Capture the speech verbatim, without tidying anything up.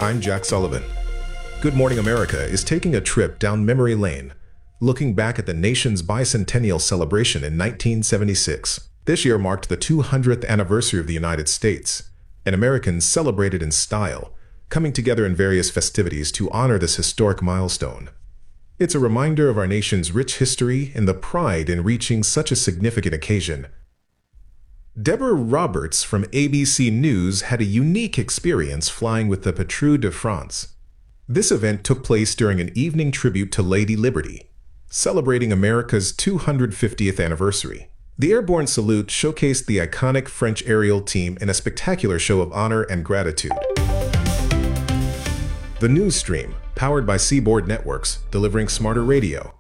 I'm Jack Sullivan. Good Morning America is taking a trip down memory lane, looking back at the nation's bicentennial celebration in nineteen seventy-six. This year marked the two hundredth anniversary of the United States, and Americans celebrated in style, coming together in various festivities to honor this historic milestone. It's a reminder of our nation's rich history and the pride in reaching such a significant occasion. Deborah Roberts from A B C News had a unique experience flying with the Patrouille de France. This event took place during an evening tribute to Lady Liberty, celebrating America's two hundred fiftieth anniversary. The airborne salute showcased the iconic French aerial team in a spectacular show of honor and gratitude. The news stream, powered by Seaboard Networks, delivering smarter radio.